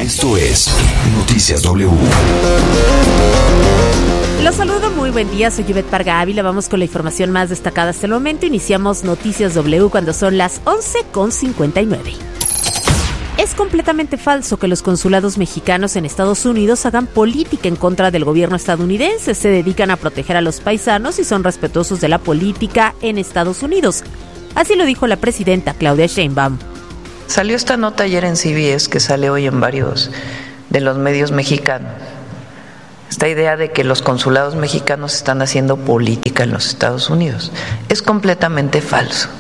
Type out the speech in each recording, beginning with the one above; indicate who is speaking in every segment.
Speaker 1: Esto es Noticias W.
Speaker 2: Los saludo, muy buen día, soy Yvette Parga Ávila. Vamos con la información más destacada hasta el momento. Iniciamos Noticias W cuando son las 11:59. Es completamente falso que los consulados mexicanos en Estados Unidos hagan política en contra del gobierno estadounidense. Se dedican a proteger a los paisanos y son respetuosos de la política en Estados Unidos. Así lo dijo la presidenta Claudia Sheinbaum.
Speaker 3: Salió esta nota ayer en CBS, que sale hoy en varios de los medios mexicanos. Esta idea de que los consulados mexicanos están haciendo política en los Estados Unidos es completamente falso.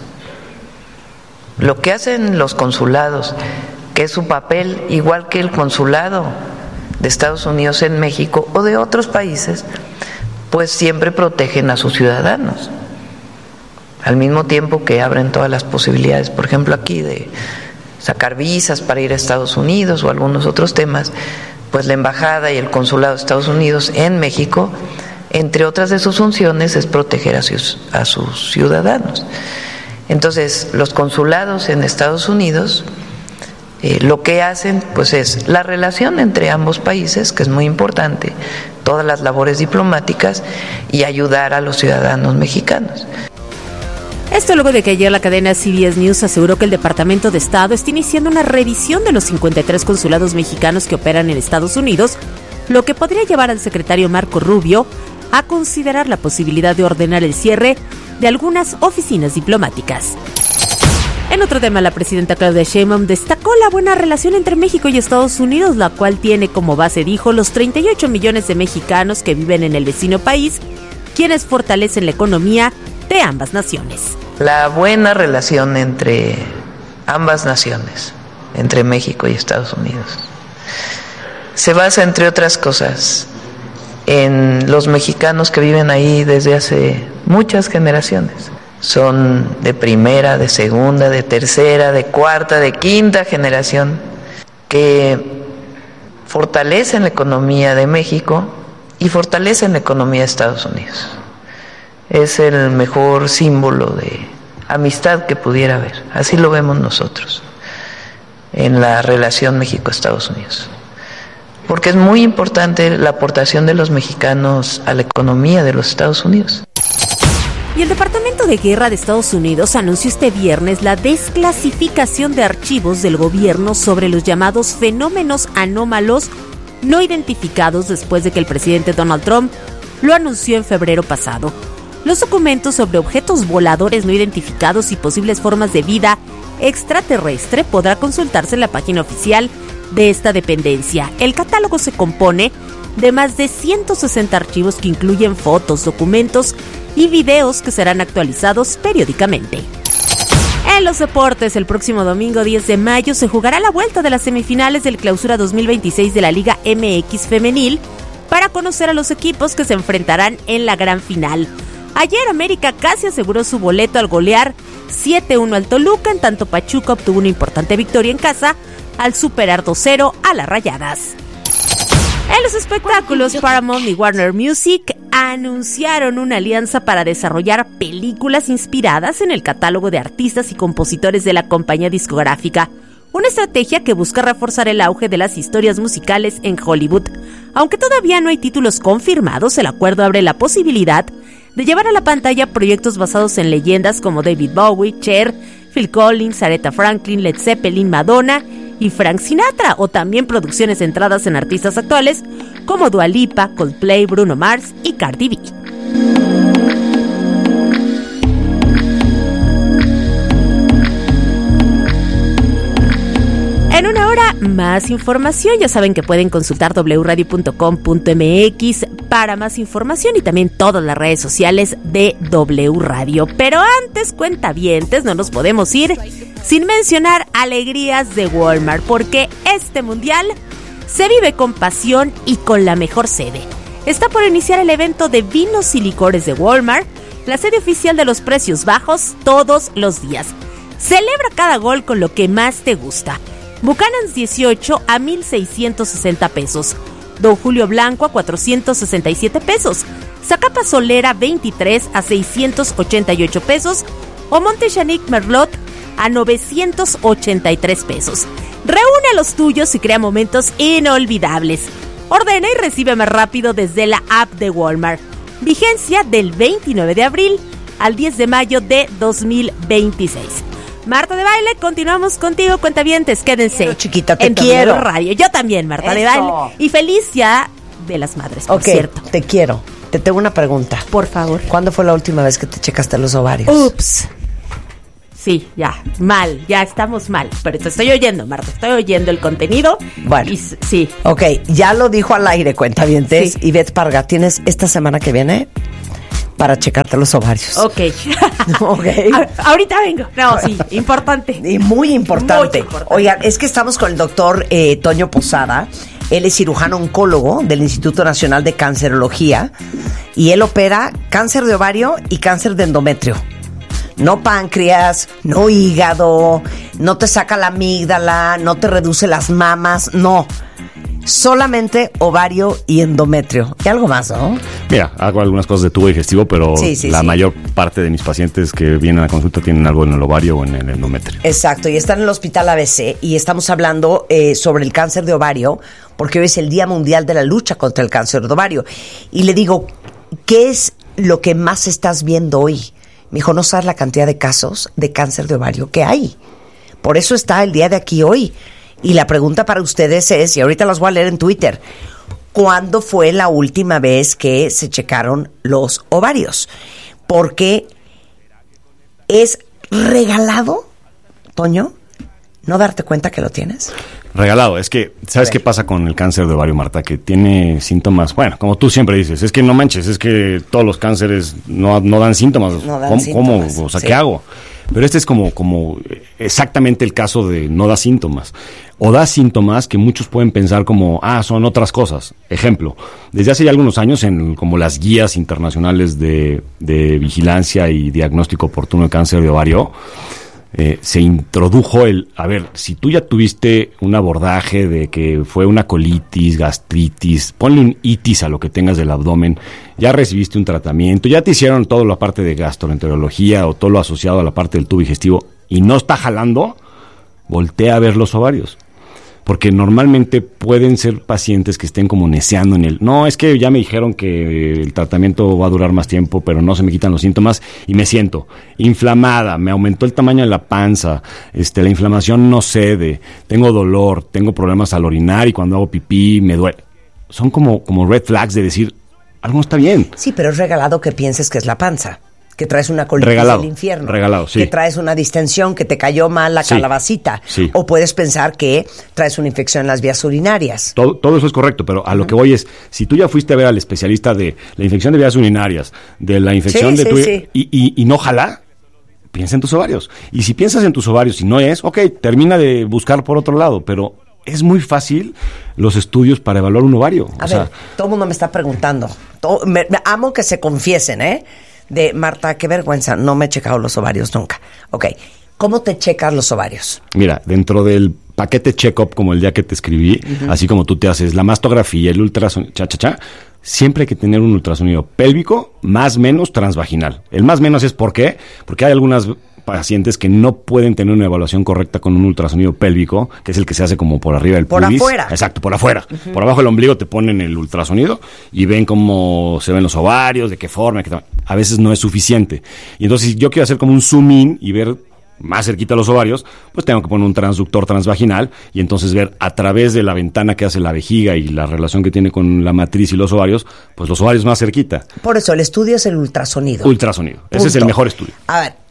Speaker 3: Lo que hacen los consulados, que es su papel igual que el consulado de Estados Unidos en México o de otros países, pues siempre protegen a sus ciudadanos. Al mismo tiempo que abren todas las posibilidades, por ejemplo aquí de sacar visas para ir a Estados Unidos o algunos otros temas, pues la embajada y el consulado de Estados Unidos en México, entre otras de sus funciones, es proteger a sus ciudadanos. Entonces, los consulados en Estados Unidos lo que hacen pues es la relación entre ambos países, que es muy importante, todas las labores diplomáticas y ayudar a los ciudadanos mexicanos.
Speaker 2: Esto luego de que ayer la cadena CBS News aseguró que el Departamento de Estado está iniciando una revisión de los 53 consulados mexicanos que operan en Estados Unidos, lo que podría llevar al secretario Marco Rubio a considerar la posibilidad de ordenar el cierre de algunas oficinas diplomáticas. En otro tema, la presidenta Claudia Sheinbaum destacó la buena relación entre México y Estados Unidos, la cual tiene como base, dijo, los 38 millones de mexicanos que viven en el vecino país, quienes fortalecen la economía de ambas naciones.
Speaker 3: La buena relación entre ambas naciones, entre México y Estados Unidos, se basa, entre otras cosas, en los mexicanos que viven ahí desde hace muchas generaciones. Son de primera, de segunda, de tercera, de cuarta, de quinta generación, que fortalecen la economía de México y fortalecen la economía de Estados Unidos. Es el mejor símbolo de amistad que pudiera haber. Así lo vemos nosotros en la relación México-Estados Unidos. Porque es muy importante la aportación de los mexicanos a la economía de los Estados Unidos.
Speaker 2: Y el Departamento de Guerra de Estados Unidos anunció este viernes la desclasificación de archivos del gobierno sobre los llamados fenómenos anómalos no identificados después de que el presidente Donald Trump lo anunció en febrero pasado. Los documentos sobre objetos voladores no identificados y posibles formas de vida extraterrestre podrá consultarse en la página oficial de esta dependencia. El catálogo se compone de más de 160 archivos que incluyen fotos, documentos y videos que serán actualizados periódicamente. En los deportes, el próximo domingo 10 de mayo se jugará la vuelta de las semifinales del Clausura 2026 de la Liga MX Femenil para conocer a los equipos que se enfrentarán en la gran final. Ayer América casi aseguró su boleto al golear 7-1 al Toluca, en tanto Pachuca obtuvo una importante victoria en casa al superar 2-0 a las Rayadas. En los espectáculos, Paramount y Warner Music anunciaron una alianza para desarrollar películas inspiradas en el catálogo de artistas y compositores de la compañía discográfica. Una estrategia que busca reforzar el auge de las historias musicales en Hollywood. Aunque todavía no hay títulos confirmados, el acuerdo abre la posibilidad de llevar a la pantalla proyectos basados en leyendas como David Bowie, Cher, Phil Collins, Aretha Franklin, Led Zeppelin, Madonna y Frank Sinatra, o también producciones centradas en artistas actuales como Dua Lipa, Coldplay, Bruno Mars y Cardi B. En una hora, más información. Ya saben que pueden consultar wradio.com.mx para más información y también todas las redes sociales de W Radio. Pero antes, cuentavientes, no nos podemos ir sin mencionar alegrías de Walmart, porque este mundial se vive con pasión y con la mejor sede. Está por iniciar el evento de vinos y licores de Walmart, la sede oficial de los precios bajos todos los días. Celebra cada gol con lo que más te gusta. Buchanan's 18 a 1,660 pesos. Don Julio Blanco a 467 pesos. Zacapa Solera 23 a 688 pesos. O Monte Chanic Merlot a 983 pesos. Reúne a los tuyos y crea momentos inolvidables. Ordena y recibe más rápido desde la app de Walmart. Vigencia del 29 de abril al 10 de mayo de 2026. Marta de Baile, continuamos contigo, cuentavientes, quédense.
Speaker 4: Chiquita, te
Speaker 2: en
Speaker 4: quiero.
Speaker 2: W Radio. Yo también, Marta de Baile. Y feliz Día de las Madres, por cierto.
Speaker 4: Te quiero. Te tengo una pregunta.
Speaker 2: Por favor.
Speaker 4: ¿Cuándo fue la última vez que te checaste los ovarios?
Speaker 2: Ups. Sí, ya, mal, ya estamos mal. Pero te estoy oyendo, Marta, estoy oyendo el contenido.
Speaker 4: Bueno.
Speaker 2: Sí.
Speaker 4: Ok, ya lo dijo al aire, cuentavientes.
Speaker 2: Sí.
Speaker 4: Ivette Parga, tienes esta semana que viene para checarte los ovarios.
Speaker 2: Ok.
Speaker 4: Ok.
Speaker 2: Ahorita vengo. No, sí, importante.
Speaker 4: Y muy importante.
Speaker 2: Muy importante.
Speaker 4: Oigan, es que estamos con el doctor Toño Posada. Él es cirujano oncólogo del Instituto Nacional de Cancerología y él opera cáncer de ovario y cáncer de endometrio. No páncreas, no hígado, no te saca la amígdala, no te reduce las mamas, no. Solamente ovario y endometrio. Y algo más, ¿no?
Speaker 5: Mira, hago algunas cosas de tubo digestivo, pero la mayor parte de mis pacientes que vienen a la consulta tienen algo en el ovario o en el endometrio.
Speaker 4: Exacto, y están en el Hospital ABC y estamos hablando sobre el cáncer de ovario, porque hoy es el Día Mundial de la Lucha contra el Cáncer de Ovario. Y le digo, ¿qué es lo que más estás viendo hoy? Me dijo, no sabes la cantidad de casos de cáncer de ovario que hay. Por eso está el día de aquí hoy. Y la pregunta para ustedes es, y ahorita las voy a leer en Twitter, ¿cuándo fue la última vez que se checaron los ovarios? Porque es regalado, Toño, no darte cuenta que lo tienes.
Speaker 5: Regalado, es que, ¿sabes qué pasa con el cáncer de ovario, Marta? Que tiene síntomas, bueno, como tú siempre dices, es que no manches, es que todos los cánceres no dan síntomas.
Speaker 4: No dan síntomas.
Speaker 5: ¿Cómo? O sea, ¿qué hago? Pero este es como exactamente el caso de no da síntomas. O da síntomas que muchos pueden pensar como, son otras cosas. Ejemplo, desde hace ya algunos años en como las guías internacionales de vigilancia y diagnóstico oportuno de cáncer de ovario, se introdujo si tú ya tuviste un abordaje de que fue una colitis, gastritis, ponle un itis a lo que tengas del abdomen, ya recibiste un tratamiento, ya te hicieron toda la parte de gastroenterología o todo lo asociado a la parte del tubo digestivo y no está jalando, voltea a ver los ovarios. Porque normalmente pueden ser pacientes que estén como neceando no, es que ya me dijeron que el tratamiento va a durar más tiempo, pero no se me quitan los síntomas y me siento inflamada, me aumentó el tamaño de la panza, la inflamación no cede, tengo dolor, tengo problemas al orinar y cuando hago pipí me duele. Son como red flags de decir, algo no está bien.
Speaker 4: Sí, pero es regalado que pienses que es la panza. Que traes una colitis del infierno.
Speaker 5: Regalado, sí.
Speaker 4: Que traes una distensión, que te cayó mal la calabacita.
Speaker 5: Sí.
Speaker 4: O puedes pensar que traes una infección en las vías urinarias.
Speaker 5: Todo eso es correcto, pero a lo que voy es, si tú ya fuiste a ver al especialista de la infección de vías urinarias, de la infección y no jala, piensa en tus ovarios. Y si piensas en tus ovarios y no es, termina de buscar por otro lado, pero es muy fácil los estudios para evaluar un ovario.
Speaker 4: A ver, todo el mundo me está preguntando. Me amo que se confiesen, de Marta, qué vergüenza, no me he checado los ovarios nunca. Ok, ¿cómo te checas los ovarios?
Speaker 5: Mira, dentro del paquete check-up, como el día que te escribí, así como tú te haces la mastografía, el ultrasonido, siempre hay que tener un ultrasonido pélvico, más menos transvaginal. El más menos es ¿por qué? Porque hay algunas pacientes que no pueden tener una evaluación correcta con un ultrasonido pélvico, que es el que se hace como por arriba del pubis.
Speaker 4: Por afuera.
Speaker 5: Exacto, por afuera. Por abajo del ombligo te ponen el ultrasonido y ven cómo se ven los ovarios, de qué forma, a veces no es suficiente. Y entonces, si yo quiero hacer como un zoom in y ver más cerquita los ovarios, pues tengo que poner un transductor transvaginal y entonces ver a través de la ventana que hace la vejiga y la relación que tiene con la matriz y los ovarios, pues los ovarios más cerquita.
Speaker 4: Por eso, el estudio es el ultrasonido.
Speaker 5: Ultrasonido. Ese es el mejor estudio.
Speaker 4: A ver,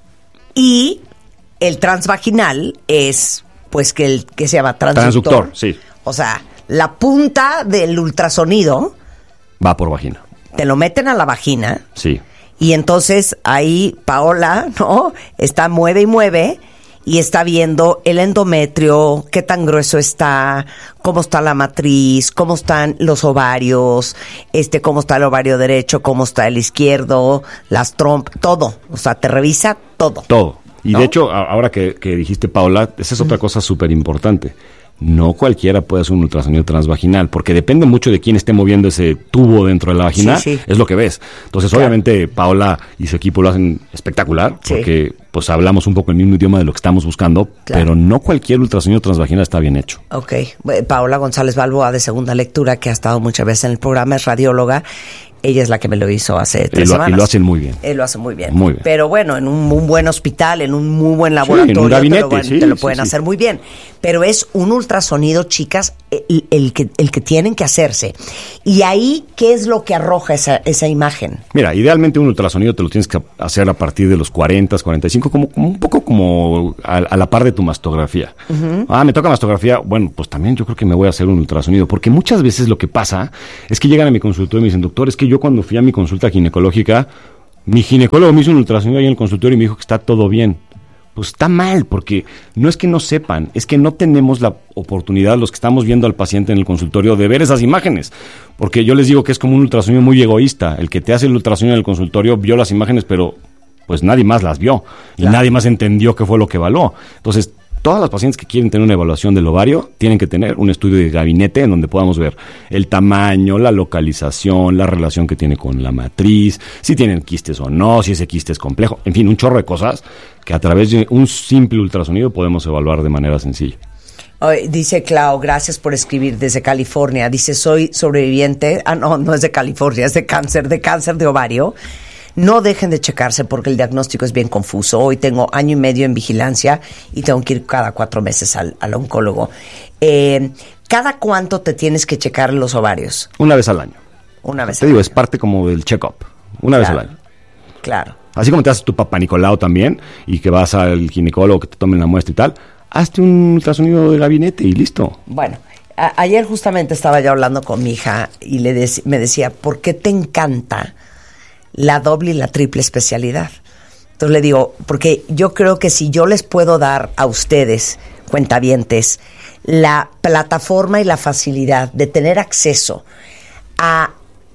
Speaker 4: y el transvaginal es, pues, que se llama transductor.
Speaker 5: Sí.
Speaker 4: O sea, la punta del ultrasonido
Speaker 5: va por vagina.
Speaker 4: Te lo meten a la vagina.
Speaker 5: Sí.
Speaker 4: Y entonces ahí Paola, ¿no? Mueve y mueve y está viendo el endometrio, qué tan grueso está, cómo está la matriz, cómo están los ovarios, cómo está el ovario derecho, cómo está el izquierdo, las trompas, todo. O sea, te revisa todo.
Speaker 5: Todo. Y
Speaker 4: ¿no?
Speaker 5: de hecho, ahora que dijiste, Paola, esa es otra cosa súper importante. no cualquiera puede hacer un ultrasonido transvaginal, porque depende mucho de quién esté moviendo ese tubo dentro de la vagina,
Speaker 4: sí.
Speaker 5: es lo que ves. Entonces, obviamente, Paola y su equipo lo hacen espectacular, porque pues hablamos un poco el mismo idioma de lo que estamos buscando, pero no cualquier ultrasonido transvaginal está bien hecho.
Speaker 4: Ok. Paola González Balboa, de Segunda Lectura, que ha estado muchas veces en el programa, es radióloga. Ella es la que me lo hizo hace 3 semanas.
Speaker 5: Y lo hacen muy bien.
Speaker 4: Él lo hace muy bien.
Speaker 5: Muy bien.
Speaker 4: Pero bueno, en un buen hospital, en un muy buen laboratorio,
Speaker 5: en un gabinete,
Speaker 4: te lo pueden hacer muy bien. Pero es un ultrasonido, chicas, el que tienen que hacerse. Y ahí, ¿qué es lo que arroja esa imagen?
Speaker 5: Mira, idealmente un ultrasonido te lo tienes que hacer a partir de los 40, 45, como un poco como a la par de tu mastografía. Me toca mastografía, bueno, pues también yo creo que me voy a hacer un ultrasonido, porque muchas veces lo que pasa es que llegan a mi consultorio y me dicen, doctor, es que yo cuando fui a mi consulta ginecológica, mi ginecólogo me hizo un ultrasonido ahí en el consultorio y me dijo que está todo bien. Pues está mal, porque no es que no sepan, es que no tenemos la oportunidad, los que estamos viendo al paciente en el consultorio, de ver esas imágenes. Porque yo les digo que es como un ultrasonido muy egoísta. El que te hace el ultrasonido en el consultorio vio las imágenes, pero pues nadie más las vio. Y nadie más entendió qué fue lo que evaluó. Entonces, todas las pacientes que quieren tener una evaluación del ovario tienen que tener un estudio de gabinete en donde podamos ver el tamaño, la localización, la relación que tiene con la matriz, si tienen quistes o no, si ese quiste es complejo, en fin, un chorro de cosas que a través de un simple ultrasonido podemos evaluar de manera sencilla.
Speaker 4: Dice Clau, gracias por escribir desde California. Dice, soy sobreviviente. No es de California, es de cáncer de ovario. No dejen de checarse porque el diagnóstico es bien confuso. Hoy tengo 1 año y medio en vigilancia y tengo que ir cada 4 meses al oncólogo. ¿Cada cuánto te tienes que checar los ovarios?
Speaker 5: Una vez al año.
Speaker 4: Una vez
Speaker 5: te
Speaker 4: al
Speaker 5: digo,
Speaker 4: año.
Speaker 5: es parte como del check-up. Una vez al año.
Speaker 4: Claro.
Speaker 5: Así como te haces tu Papá Nicolau también y que vas al ginecólogo que te tomen la muestra y tal, hazte un ultrasonido de gabinete y listo.
Speaker 4: Bueno, ayer justamente estaba yo hablando con mi hija y me decía, ¿por qué te encanta la doble y la triple especialidad? Entonces le digo, porque yo creo que si yo les puedo dar a ustedes, cuentavientes, la plataforma y la facilidad de tener acceso a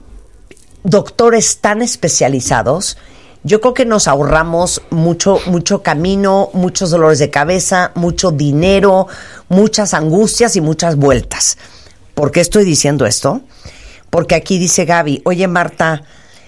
Speaker 4: doctores tan especializados, yo creo que nos ahorramos mucho camino, muchos dolores de cabeza, mucho dinero, muchas angustias y muchas vueltas. ¿Por qué estoy diciendo esto? Porque aquí dice Gaby, oye Marta,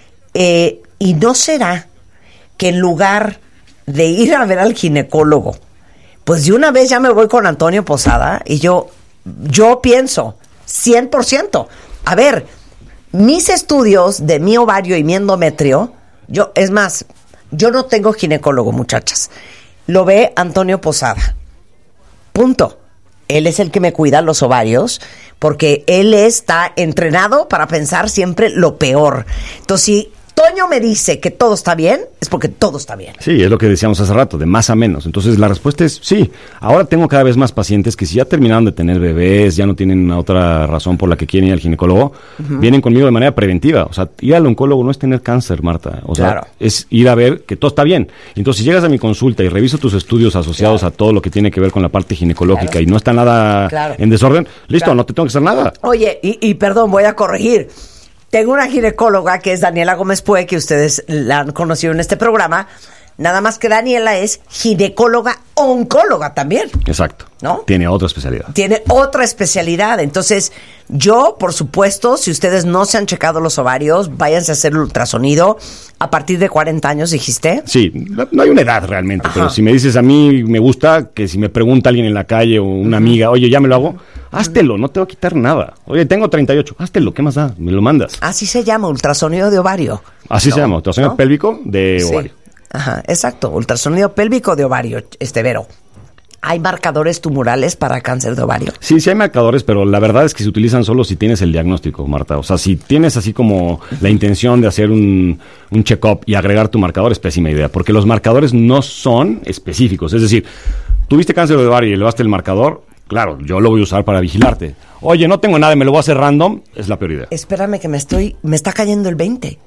Speaker 4: ¿y no será que en lugar de ir a ver al ginecólogo, pues de una vez ya me voy con Antonio Posada? Y yo pienso, 100%. A ver, mis estudios de mi ovario y mi endometrio, yo no tengo ginecólogo, muchachas. Lo ve Antonio Posada. Punto. Él es el que me cuida los ovarios porque él está entrenado para pensar siempre lo peor. Entonces, si Toño me dice que todo está bien, es porque todo está bien.
Speaker 5: Sí, es lo que decíamos hace rato, de más a menos. Entonces, la respuesta es sí. Ahora tengo cada vez más pacientes que si ya terminaron de tener bebés, ya no tienen otra razón por la que quieren ir al ginecólogo, vienen conmigo de manera preventiva. O sea, ir al oncólogo no es tener cáncer, Marta. O sea, es ir a ver que todo está bien. Entonces, si llegas a mi consulta y reviso tus estudios asociados a todo lo que tiene que ver con la parte ginecológica y no está nada en desorden, listo, no te tengo que hacer nada.
Speaker 4: Oye, y perdón, voy a corregir. Tengo una ginecóloga que es Daniela Gómez Pue, que ustedes la han conocido en este programa. Nada más que Daniela es ginecóloga oncóloga también.
Speaker 5: Exacto.
Speaker 4: ¿No?
Speaker 5: Tiene otra especialidad.
Speaker 4: Tiene otra especialidad. Entonces, yo, por supuesto, si ustedes no se han checado los ovarios, váyanse a hacer el ultrasonido. A partir de 40 años, ¿dijiste?
Speaker 5: Sí, no hay una edad realmente, pero si me dices a mí, me gusta que si me pregunta alguien en la calle o una amiga, oye, ¿ya me lo hago? Háztelo, no te va a quitar nada. Oye, tengo 38, háztelo, ¿qué más da? Me lo mandas.
Speaker 4: Así se llama, ultrasonido de ovario.
Speaker 5: Así se llama, ultrasonido pélvico de ovario.
Speaker 4: Ajá, exacto, ultrasonido pélvico de ovario, Vero. ¿Hay marcadores tumorales para cáncer de ovario?
Speaker 5: Sí, sí hay marcadores, pero la verdad es que se utilizan solo si tienes el diagnóstico, Marta. O sea, si tienes así como la intención de hacer un check-up y agregar tu marcador, es pésima idea, porque los marcadores no son específicos. Es decir, tuviste cáncer de ovario y elevaste el marcador, claro, yo lo voy a usar para vigilarte. Oye, no tengo nada y me lo voy a hacer random, es la peor idea.
Speaker 4: Espérame que me está cayendo el 20.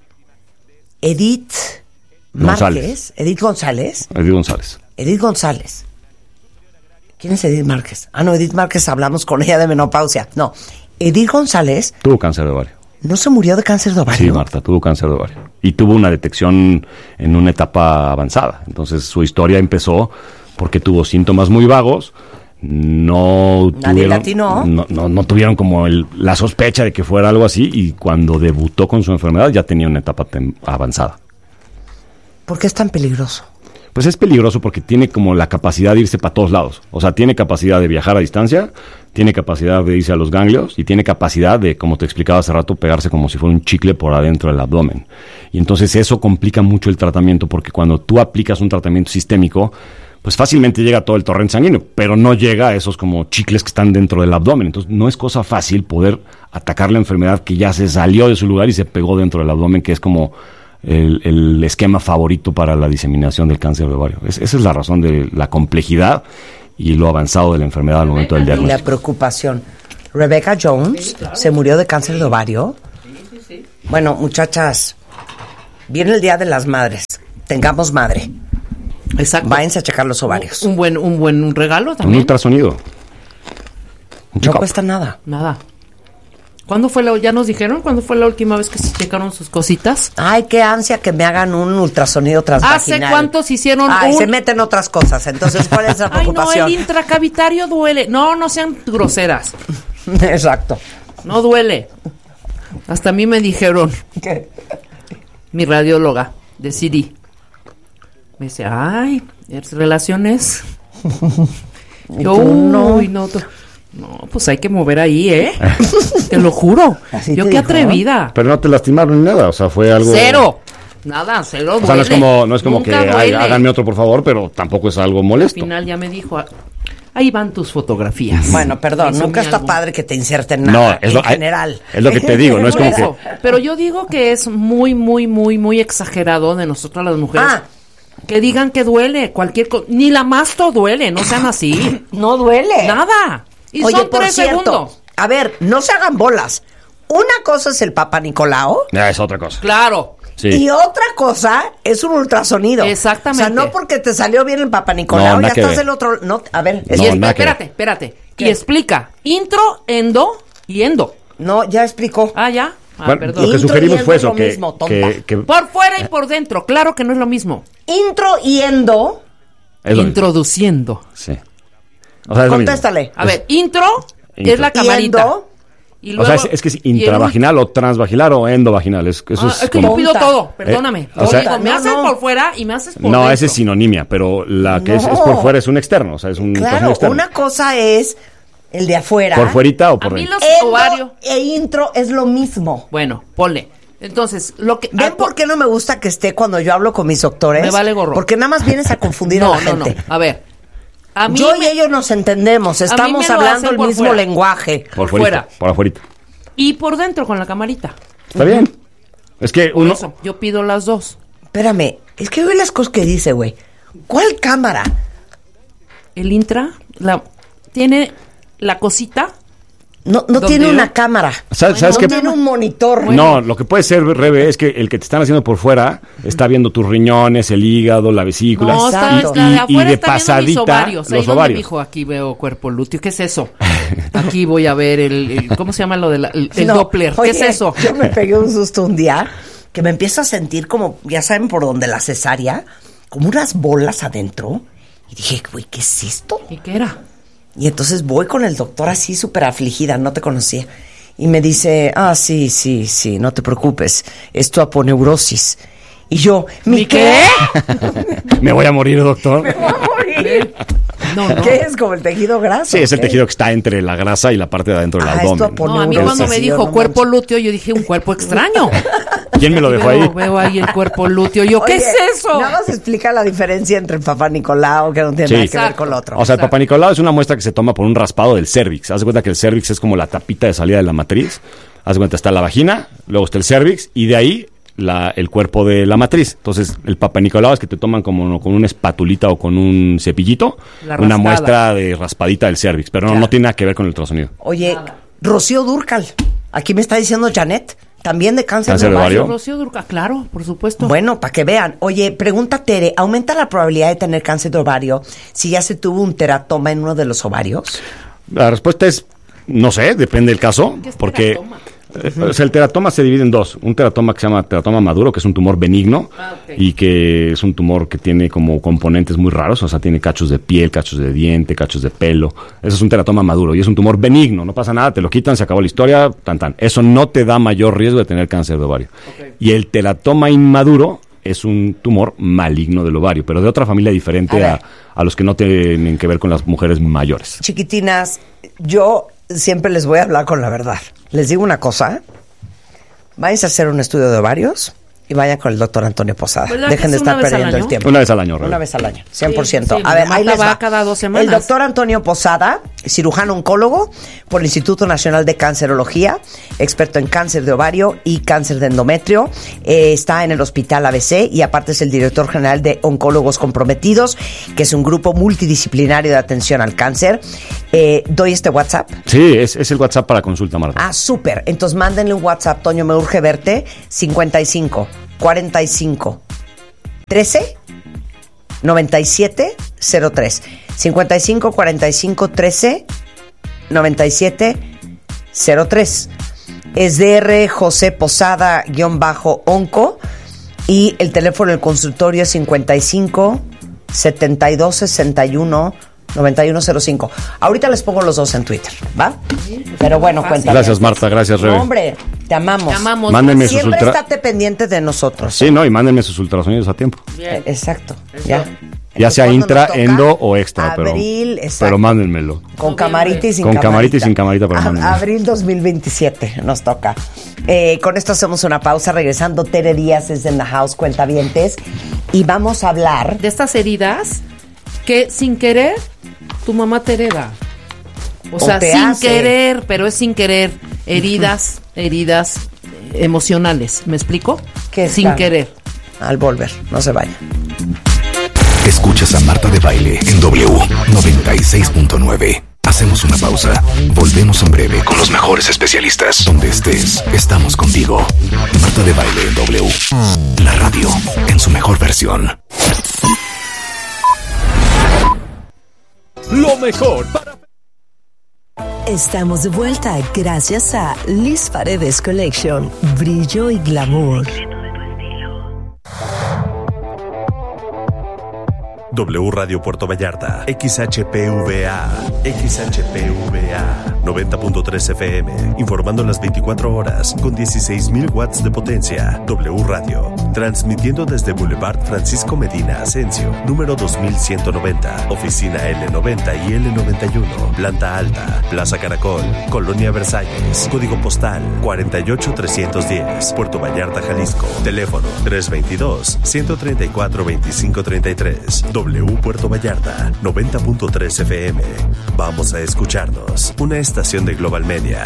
Speaker 4: Edith
Speaker 5: González.
Speaker 4: Edith González. Edith González. ¿Quién es Edith Márquez? No, Edith Márquez hablamos con ella de menopausia. No, Edith González
Speaker 5: tuvo cáncer de ovario.
Speaker 4: ¿No se murió de cáncer de ovario?
Speaker 5: Sí, Marta, tuvo cáncer de ovario. Y tuvo una detección en una etapa avanzada. Entonces, su historia empezó porque tuvo síntomas muy vagos, no
Speaker 4: Nadie latinó.
Speaker 5: no tuvieron como la sospecha de que fuera algo así, y cuando debutó con su enfermedad ya tenía una etapa avanzada.
Speaker 4: ¿Por qué es tan peligroso?
Speaker 5: Pues es peligroso porque tiene como la capacidad de irse para todos lados. O sea, tiene capacidad de viajar a distancia, tiene capacidad de irse a los ganglios y tiene capacidad de, como te explicaba hace rato, pegarse como si fuera un chicle por adentro del abdomen. Y entonces eso complica mucho el tratamiento, porque cuando tú aplicas un tratamiento sistémico, pues fácilmente llega todo el torrente sanguíneo, pero no llega a esos como chicles que están dentro del abdomen. Entonces no es cosa fácil poder atacar la enfermedad que ya se salió de su lugar y se pegó dentro del abdomen, que es como el esquema favorito para la diseminación del cáncer de ovario. Esa es la razón de la complejidad y lo avanzado de la enfermedad al momento del
Speaker 4: Y
Speaker 5: diagnóstico.
Speaker 4: la preocupación. Rebecca Jones se murió de cáncer de ovario. Sí. Bueno, muchachas, viene el Día de las Madres. Tengamos madre.
Speaker 6: Exacto.
Speaker 4: Váyanse a checar los ovarios.
Speaker 6: Un buen regalo también.
Speaker 5: Un ultrasonido.
Speaker 4: No cuesta nada.
Speaker 6: Nada. ¿Cuándo fue ya nos dijeron cuándo fue la última vez que se checaron sus cositas?
Speaker 4: Ay, qué ansia que me hagan un ultrasonido transvaginal.
Speaker 6: ¿Hace cuántos hicieron
Speaker 4: se meten otras cosas. Entonces, ¿cuál es la preocupación?
Speaker 6: Ay, no, el intracavitario duele. No sean groseras.
Speaker 4: Exacto.
Speaker 6: No duele. Hasta a mí me dijeron.
Speaker 4: ¿Qué?
Speaker 6: Mi radióloga de Siri. Me dice, ay, relaciones. Yo, uy, no, pues hay que mover ahí, ¿eh? Te lo juro.
Speaker 4: Así
Speaker 6: yo
Speaker 4: te
Speaker 6: qué
Speaker 4: dijo,
Speaker 6: atrevida.
Speaker 5: Pero no te lastimaron ni nada, o sea, fue algo...
Speaker 6: Cero. Nada, cero duele.
Speaker 5: O sea, no es como que
Speaker 6: duele.
Speaker 5: háganme otro, por favor, pero tampoco es algo molesto.
Speaker 6: Al final ya me dijo, ahí van tus fotografías.
Speaker 4: Bueno, perdón,
Speaker 6: Hizo
Speaker 4: nunca
Speaker 6: mi
Speaker 4: está
Speaker 6: álbum.
Speaker 4: padre que te inserten nada, en general.
Speaker 5: Es lo que te digo, no es
Speaker 6: Por
Speaker 5: como
Speaker 6: eso.
Speaker 5: que...
Speaker 6: Pero yo digo que es muy exagerado de nosotras las mujeres. Que digan que duele, cualquier cosa. Ni la masto duele, no sean así.
Speaker 4: No duele.
Speaker 6: Nada. Y
Speaker 4: Oye,
Speaker 6: son
Speaker 4: por
Speaker 6: 3
Speaker 4: cierto,
Speaker 6: segundos.
Speaker 4: a ver, no se hagan bolas. Una cosa es el Papa Nicolau
Speaker 5: Es otra cosa.
Speaker 6: Claro.
Speaker 5: Sí.
Speaker 4: y otra cosa es un ultrasonido.
Speaker 6: Exactamente.
Speaker 4: O sea, no porque te salió bien el Papa Nicolau,
Speaker 5: No,
Speaker 4: ya
Speaker 5: nada que
Speaker 4: estás
Speaker 5: ver.
Speaker 4: del otro... No, a ver,
Speaker 5: No, nada que ver.
Speaker 6: Espérate.
Speaker 4: ¿Qué?
Speaker 6: Y explica. Intro, endo y endo.
Speaker 4: no, ya explicó.
Speaker 6: Ah, ya.
Speaker 5: Bueno,
Speaker 6: Perdón.
Speaker 5: lo que
Speaker 4: Intro
Speaker 5: sugerimos
Speaker 4: y
Speaker 5: fue
Speaker 4: endo
Speaker 5: eso,
Speaker 4: es lo mismo, tonta.
Speaker 5: que
Speaker 6: Por fuera y por dentro. Claro que no es lo mismo.
Speaker 4: Intro y endo,
Speaker 5: es lo mismo.
Speaker 6: Introduciendo.
Speaker 5: Sí. O sea, es lo mismo.
Speaker 4: contéstale.
Speaker 6: A ver, intro es la
Speaker 4: Y
Speaker 6: camarita.
Speaker 4: endo,
Speaker 6: Y
Speaker 5: O sea, es que es intravaginal o transvaginal o endovaginal. Eso
Speaker 6: es
Speaker 5: es
Speaker 6: que
Speaker 5: como...
Speaker 6: yo pido
Speaker 4: Tonta.
Speaker 6: todo, perdóname.
Speaker 5: o sea-
Speaker 6: Yo digo, me
Speaker 4: No,
Speaker 6: haces
Speaker 4: no.
Speaker 6: por fuera y me haces por
Speaker 5: No,
Speaker 6: dentro.
Speaker 5: ese es sinonimia, pero la que es
Speaker 4: No.
Speaker 5: por fuera es un externo. O sea, es un ultrasonido
Speaker 4: claro,
Speaker 5: externo.
Speaker 4: una cosa es el de afuera.
Speaker 5: ¿Por fuerita o
Speaker 6: A
Speaker 5: por
Speaker 6: mí
Speaker 5: dentro?
Speaker 6: los
Speaker 4: Endo
Speaker 6: ovarios.
Speaker 4: e intro es lo mismo.
Speaker 6: Bueno, ponle. Entonces, lo que...
Speaker 4: ¿Ven por qué no me gusta que esté cuando yo hablo con mis doctores?
Speaker 6: Me vale gorro.
Speaker 4: Porque nada más vienes a confundir
Speaker 6: No,
Speaker 4: a la gente.
Speaker 6: A ver. A mí
Speaker 4: Yo y ellos nos entendemos, estamos
Speaker 6: me lo
Speaker 4: hablando
Speaker 6: hacen
Speaker 4: el
Speaker 6: por
Speaker 4: mismo
Speaker 6: fuera.
Speaker 4: lenguaje.
Speaker 5: Por
Speaker 6: fuera.
Speaker 5: fuera. Por afuerita.
Speaker 6: Y por dentro con la camarita.
Speaker 5: Está bien. Es que
Speaker 6: Por
Speaker 5: uno...
Speaker 6: eso, yo pido las dos.
Speaker 4: Espérame, es que ve las cosas que dice, güey. ¿Cuál cámara?
Speaker 6: El intra tiene la cosita.
Speaker 4: No
Speaker 6: ¿Dónde
Speaker 4: tiene
Speaker 6: yo?
Speaker 4: una cámara.
Speaker 5: ¿Sabes
Speaker 4: no
Speaker 5: qué?
Speaker 4: tiene un monitor.
Speaker 5: No, lo que puede ser, Rebe, es que el que te están haciendo por fuera está viendo tus riñones, el hígado, la vesícula.
Speaker 6: No,
Speaker 4: Exacto.
Speaker 6: está de
Speaker 5: y
Speaker 6: afuera
Speaker 5: de
Speaker 6: está viendo mis
Speaker 5: pasadita
Speaker 6: ovarios. Ahí
Speaker 5: los
Speaker 6: donde
Speaker 5: ovarios.
Speaker 6: dijo, aquí veo cuerpo lúteo. ¿Qué es eso? Aquí voy a ver ¿cómo se llama lo del
Speaker 4: No,
Speaker 6: Doppler? ¿Qué
Speaker 4: oye,
Speaker 6: es eso?
Speaker 4: Yo me pegué un susto un día que me empiezo a sentir como, ya saben por dónde la cesárea, como unas bolas adentro. Y dije, güey, ¿qué es esto?
Speaker 6: ¿Y qué era?
Speaker 4: Y entonces voy con el doctor así súper afligida, no te conocía. Y me dice, sí, no te preocupes, es tu aponeurosis. Y yo, ¿mi qué?
Speaker 5: Me voy a morir, doctor.
Speaker 4: Me voy a morir.
Speaker 6: No.
Speaker 4: ¿Qué es? Como el tejido graso.
Speaker 5: Sí, es el
Speaker 4: ¿qué?
Speaker 5: tejido que está entre la grasa y la parte de adentro del
Speaker 4: Ah, esto
Speaker 5: abdomen.
Speaker 4: pone
Speaker 6: No, a mí
Speaker 4: neurosis,
Speaker 6: cuando me
Speaker 4: sí,
Speaker 6: dijo
Speaker 4: no
Speaker 6: cuerpo
Speaker 4: manches.
Speaker 6: lúteo, yo dije un cuerpo extraño.
Speaker 5: ¿Quién me lo dejó ahí?
Speaker 6: Veo ahí el cuerpo lúteo. Yo, ¿qué
Speaker 4: Oye,
Speaker 6: es eso?
Speaker 4: Nada más explica la diferencia entre el Papá Nicolau, que no tiene
Speaker 5: Sí.
Speaker 4: nada que ver
Speaker 6: Exacto.
Speaker 4: con lo otro.
Speaker 5: O sea, el Papá Nicolau es una muestra que se toma por un raspado del cervix. Haz de cuenta que el cervix es como la tapita de salida de la matriz. Haz de cuenta, está la vagina, luego está el cervix y de ahí el cuerpo de la matriz. Entonces, el Papá Nicolau es que te toman como con una espatulita o con un cepillito
Speaker 6: La
Speaker 5: una
Speaker 6: raspada.
Speaker 5: muestra de raspadita del cervix, pero no tiene nada que ver con el ultrasonido.
Speaker 4: Oye, Rocío Dúrcal, aquí me está diciendo Janet, también de cáncer
Speaker 5: ¿Cáncer
Speaker 4: de
Speaker 5: de
Speaker 4: ovario.
Speaker 5: ovario?
Speaker 6: Rocío Durca, claro, por supuesto.
Speaker 4: Bueno, para que vean. Oye, pregunta Tere, ¿aumenta la probabilidad de tener cáncer de ovario si ya se tuvo un teratoma en uno de los ovarios?
Speaker 5: La respuesta es, no sé, depende del caso,
Speaker 6: ¿Qué es
Speaker 5: porque
Speaker 6: teratoma?
Speaker 5: O sea, el teratoma se divide en dos. Un teratoma que se llama teratoma maduro, que es un tumor benigno y que es un tumor que tiene como componentes muy raros. O sea, tiene cachos de piel, cachos de diente, cachos de pelo. Eso es un teratoma maduro y es un tumor benigno. No pasa nada, te lo quitan, se acabó la historia, tan tan. Eso no te da mayor riesgo de tener cáncer de ovario. Y el teratoma inmaduro es un tumor maligno del ovario, pero de otra familia diferente a los que no tienen que ver con las mujeres mayores.
Speaker 4: Chiquitinas, yo siempre les voy a hablar con la verdad. Les digo una cosa, váyanse a hacer un estudio de ovarios y vayan con el doctor Antonio Posada. Dejen de estar perdiendo el tiempo.
Speaker 5: Una vez al año,
Speaker 4: Una vez al año, 100%.
Speaker 6: Sí,
Speaker 4: a ver, ahí les va.
Speaker 6: Cada 2 semanas.
Speaker 4: El doctor Antonio Posada, cirujano oncólogo por el Instituto Nacional de Cancerología, experto en cáncer de ovario y cáncer de endometrio, está en el Hospital ABC y aparte es el director general de Oncólogos Comprometidos, que es un grupo multidisciplinario de atención al cáncer. ¿Doy este WhatsApp?
Speaker 5: Sí, es el WhatsApp para consulta, Marta.
Speaker 4: Ah, súper. Entonces mándenle un WhatsApp, Toño, me urge verte, 55 45 13 97 03. 55 45 13 97 03. Es DR José Posada _onco y el teléfono del consultorio es 55 72 61 9105. Ahorita les pongo los dos en Twitter, ¿va? Pero bueno, cuéntame.
Speaker 5: Gracias, Marta. Gracias, Rebe.
Speaker 4: No, hombre, te amamos.
Speaker 6: Te amamos.
Speaker 5: Mándenme sus
Speaker 4: Siempre estate pendiente de nosotros.
Speaker 5: Sí, no, y mándenme sus ultrasonidos a tiempo.
Speaker 6: Bien.
Speaker 4: Exacto.
Speaker 6: Eso.
Speaker 4: Ya.
Speaker 5: Ya sea
Speaker 4: ¿Cuándo
Speaker 5: intra,
Speaker 4: nos toca?
Speaker 5: endo o extra,
Speaker 4: Abril, exacto.
Speaker 5: pero mándenmelo.
Speaker 4: Con camarita y sin
Speaker 5: Con
Speaker 4: camarita.
Speaker 5: camarita y sin camarita, pero mándenme.
Speaker 4: Abril 2027 nos toca. Con esto hacemos una pausa. Regresando, Tere Díaz es en la house, cuentavientes. Y vamos a hablar
Speaker 6: De estas heridas que sin querer tu mamá te hereda. O sea,
Speaker 4: te
Speaker 6: sin
Speaker 4: hace.
Speaker 6: querer, pero es sin querer. Heridas emocionales. ¿Me explico?
Speaker 4: ¿Qué
Speaker 6: sin
Speaker 4: está?
Speaker 6: querer.
Speaker 4: Al volver, no se vayan.
Speaker 1: Escuchas a Marta de Baile en W 96.9. Hacemos una pausa. Volvemos en breve con los mejores especialistas. Donde estés, estamos contigo. Marta de Baile en W. La radio en su mejor versión.
Speaker 7: Lo mejor para...
Speaker 8: Estamos de vuelta gracias a Liz Paredes Collection, brillo y glamour.
Speaker 9: W Radio Puerto Vallarta, XHPVA, 90.3 FM, informando las 24 horas con 16,000 watts de potencia. W Radio, transmitiendo desde Boulevard Francisco Medina Asensio, número 2190, oficina L90 y L91, planta alta, Plaza Caracol, Colonia Versalles, código postal 48310, Puerto Vallarta, Jalisco, teléfono 322-134-2533. W Puerto Vallarta, 90.3 FM. Vamos a escucharnos. Una estación de Global Media.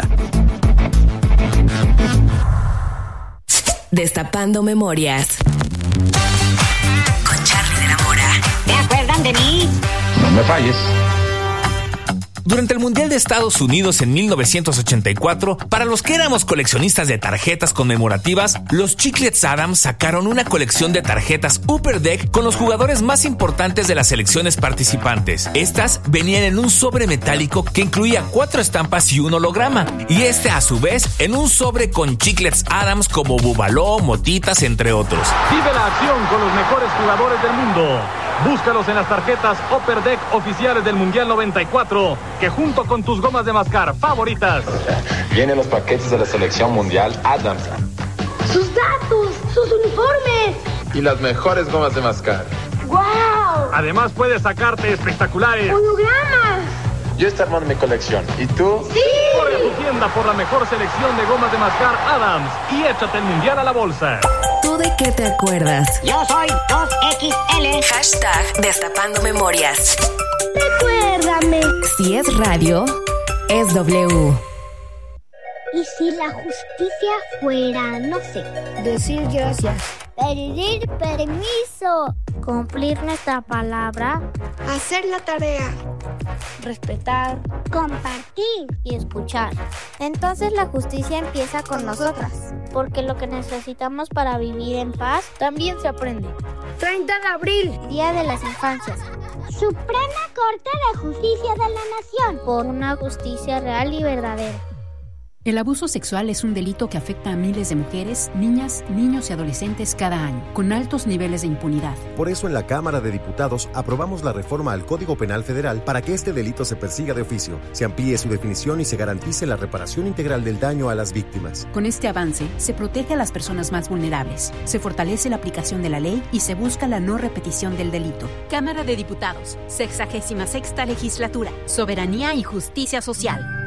Speaker 8: Destapando memorias. Con Charly de la Mora.
Speaker 10: ¿Se acuerdan de mí?
Speaker 1: No me falles.
Speaker 11: Durante el Mundial de Estados Unidos en 1984, para los que éramos coleccionistas de tarjetas conmemorativas, los Chiclets Adams sacaron una colección de tarjetas Upper Deck con los jugadores más importantes de las selecciones participantes. Estas venían en un sobre metálico que incluía 4 estampas y un holograma, y a su vez en un sobre con Chiclets Adams como Bubaló, Motitas, entre otros.
Speaker 7: Vive la acción con los mejores jugadores del mundo. Búscalos en las tarjetas Upper Deck oficiales del Mundial 94, que junto con tus gomas de mascar favoritas
Speaker 12: vienen los paquetes de la selección mundial Adams.
Speaker 10: ¡Sus datos! ¡Sus uniformes!
Speaker 12: Y las mejores gomas de mascar.
Speaker 10: ¡Guau!
Speaker 7: Además puedes sacarte espectaculares.
Speaker 10: ¡Hologramas!
Speaker 12: Yo estoy armando mi colección. ¿Y tú?
Speaker 10: ¡Sí!
Speaker 7: Corre a tu tienda por la mejor selección de gomas de mascar Adams y échate el Mundial a la bolsa.
Speaker 8: ¿Tú de qué te acuerdas?
Speaker 10: Yo soy 2XL.
Speaker 8: Hashtag Destapando Memorias.
Speaker 10: Recuérdame.
Speaker 8: Si es radio, es W.
Speaker 10: ¿Y si la justicia fuera, no sé, decir gracias, pedir permiso, cumplir nuestra palabra, hacer la tarea, respetar, compartir y escuchar? Entonces la justicia empieza con nosotras, porque lo que necesitamos para vivir en paz también se aprende. 30 de abril, Día de las Infancias. Suprema Corte de Justicia de la Nación. Por una justicia real y verdadera.
Speaker 13: El abuso sexual es un delito que afecta a miles de mujeres, niñas, niños y adolescentes cada año, con altos niveles de impunidad.
Speaker 14: Por eso en la Cámara de Diputados aprobamos la reforma al Código Penal Federal para que este delito se persiga de oficio, se amplíe su definición y se garantice la reparación integral del daño a las víctimas.
Speaker 13: Con este avance, se protege a las personas más vulnerables, se fortalece la aplicación de la ley y se busca la no repetición del delito.
Speaker 15: Cámara de Diputados, 66ª Legislatura, Soberanía y Justicia Social.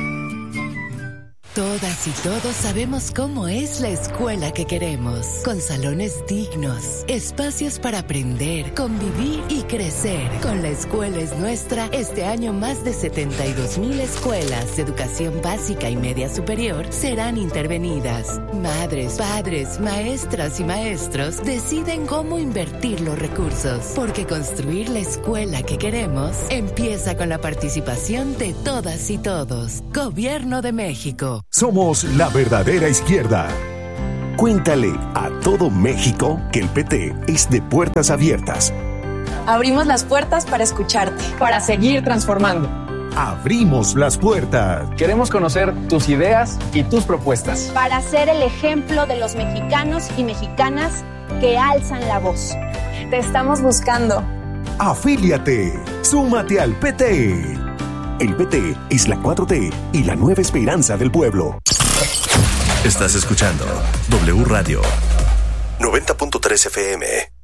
Speaker 16: Todas y todos sabemos cómo es la escuela que queremos, con salones dignos, espacios para aprender, convivir y crecer. Con La Escuela es Nuestra, este año más de 72,000 escuelas de educación básica y media superior serán intervenidas. Madres, padres, maestras y maestros deciden cómo invertir los recursos, porque construir la escuela que queremos empieza con la participación de todas y todos. Gobierno de México.
Speaker 1: Somos la verdadera izquierda. Cuéntale a todo México que el PT es de puertas abiertas.
Speaker 17: Abrimos las puertas para escucharte, para seguir transformando.
Speaker 1: Abrimos las puertas.
Speaker 18: Queremos conocer tus ideas y tus propuestas.
Speaker 19: Para ser el ejemplo de los mexicanos y mexicanas que alzan la voz.
Speaker 17: Te estamos buscando.
Speaker 1: Afíliate. Súmate al PT. El PT es la 4T y la nueva esperanza del pueblo.
Speaker 9: Estás escuchando W Radio 90.3 FM.